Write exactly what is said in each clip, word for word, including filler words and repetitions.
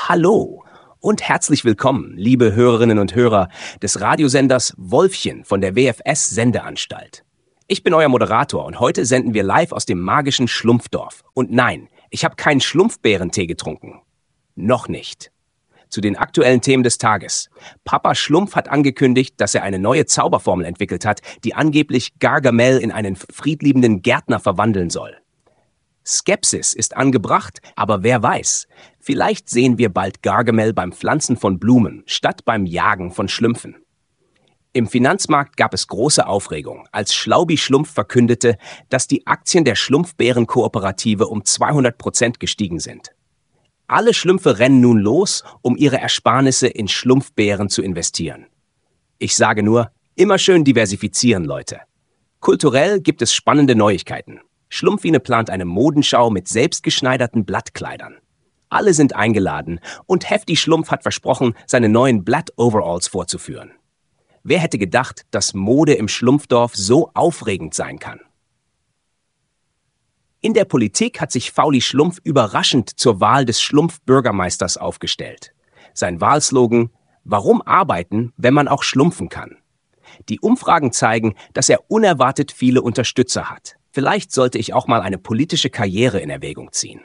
Hallo und herzlich willkommen, liebe Hörerinnen und Hörer des Radiosenders Wolfchen von der W F S-Sendeanstalt. Ich bin euer Moderator und heute senden wir live aus dem magischen Schlumpfdorf. Und nein, ich habe keinen Schlumpfbeerentee getrunken. Noch nicht. Zu den aktuellen Themen des Tages. Papa Schlumpf hat angekündigt, dass er eine neue Zauberformel entwickelt hat, die angeblich Gargamel in einen friedliebenden Gärtner verwandeln soll. Skepsis ist angebracht, aber wer weiß, vielleicht sehen wir bald Gargamel beim Pflanzen von Blumen, statt beim Jagen von Schlümpfen. Im Finanzmarkt gab es große Aufregung, als Schlaubi Schlumpf verkündete, dass die Aktien der Schlumpfbären-Kooperative um zweihundert Prozent gestiegen sind. Alle Schlümpfe rennen nun los, um ihre Ersparnisse in Schlumpfbären zu investieren. Ich sage nur, immer schön diversifizieren, Leute. Kulturell gibt es spannende Neuigkeiten. Schlumpfine plant eine Modenschau mit selbstgeschneiderten Blattkleidern. Alle sind eingeladen und Hefti Schlumpf hat versprochen, seine neuen Blatt-Overalls vorzuführen. Wer hätte gedacht, dass Mode im Schlumpfdorf so aufregend sein kann? In der Politik hat sich Fauli Schlumpf überraschend zur Wahl des Schlumpf-Bürgermeisters aufgestellt. Sein Wahlslogan: Warum arbeiten, wenn man auch schlumpfen kann? Die Umfragen zeigen, dass er unerwartet viele Unterstützer hat. Vielleicht sollte ich auch mal eine politische Karriere in Erwägung ziehen.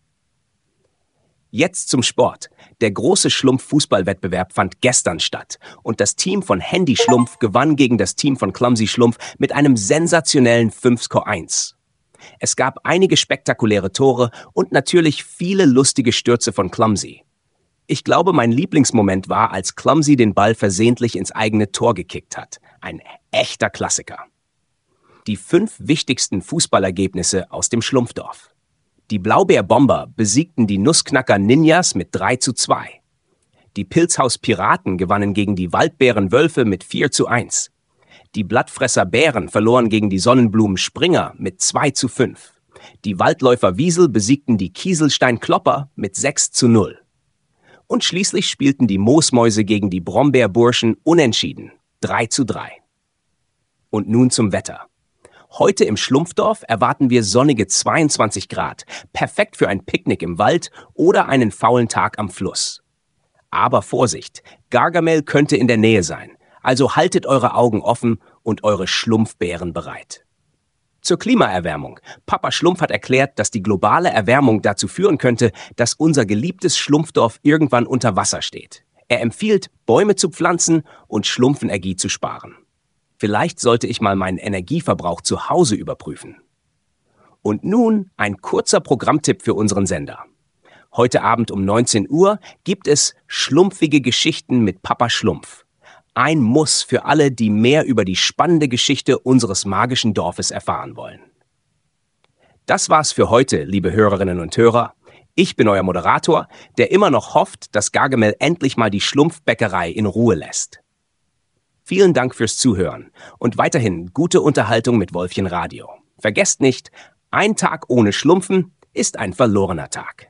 Jetzt zum Sport. Der große Schlumpf-Fußballwettbewerb fand gestern statt und das Team von Handy Schlumpf gewann gegen das Team von Clumsy Schlumpf mit einem sensationellen fünf zu eins. Es gab einige spektakuläre Tore und natürlich viele lustige Stürze von Clumsy. Ich glaube, mein Lieblingsmoment war, als Clumsy den Ball versehentlich ins eigene Tor gekickt hat. Ein echter Klassiker. Die fünf wichtigsten Fußballergebnisse aus dem Schlumpfdorf. Die Blaubeerbomber besiegten die Nussknacker Ninjas mit drei zu zwei. Die Pilzhaus Piraten gewannen gegen die Waldbären Wölfe mit vier zu eins. Die Blattfresser Bären verloren gegen die Sonnenblumen Springer mit zwei zu fünf. Die Waldläufer Wiesel besiegten die Kieselstein Klopper mit sechs zu null. Und schließlich spielten die Moosmäuse gegen die Brombeerburschen unentschieden, drei zu drei. Und nun zum Wetter. Heute im Schlumpfdorf erwarten wir sonnige zweiundzwanzig Grad, perfekt für ein Picknick im Wald oder einen faulen Tag am Fluss. Aber Vorsicht, Gargamel könnte in der Nähe sein, also haltet eure Augen offen und eure Schlumpfbären bereit. Zur Klimaerwärmung. Papa Schlumpf hat erklärt, dass die globale Erwärmung dazu führen könnte, dass unser geliebtes Schlumpfdorf irgendwann unter Wasser steht. Er empfiehlt, Bäume zu pflanzen und Schlumpfenergie zu sparen. Vielleicht sollte ich mal meinen Energieverbrauch zu Hause überprüfen. Und nun ein kurzer Programmtipp für unseren Sender. Heute Abend um neunzehn Uhr gibt es Schlumpfige Geschichten mit Papa Schlumpf. Ein Muss für alle, die mehr über die spannende Geschichte unseres magischen Dorfes erfahren wollen. Das war's für heute, liebe Hörerinnen und Hörer. Ich bin euer Moderator, der immer noch hofft, dass Gargamel endlich mal die Schlumpfbäckerei in Ruhe lässt. Vielen Dank fürs Zuhören und weiterhin gute Unterhaltung mit Wolfchen Radio. Vergesst nicht, ein Tag ohne Schlumpfen ist ein verlorener Tag.